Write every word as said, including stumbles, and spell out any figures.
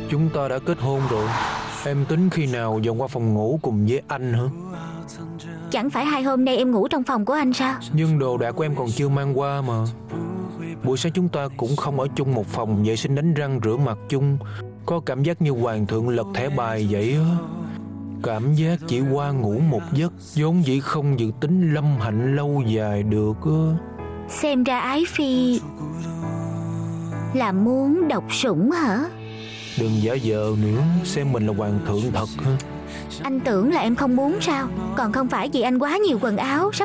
Chúng ta đã kết hôn rồi. Em tính khi nào dọn qua phòng ngủ cùng với anh hả? Chẳng phải hai hôm nay em ngủ trong phòng của anh sao? Nhưng đồ đạc của em còn chưa mang qua mà. Buổi sáng chúng ta cũng không ở chung một phòng, vệ sinh đánh răng rửa mặt chung. Có cảm giác như hoàng thượng lật thẻ bài vậy á. Cảm giác chỉ qua ngủ một giấc, vốn dĩ không dự tính lâm hạnh lâu dài được á. Xem ra Ái Phi là muốn độc sủng hả? Đừng giả vờ nữa, xem mình là hoàng thượng thật ha. Anh tưởng là em không muốn sao? Còn không phải vì anh quá nhiều quần áo, sắp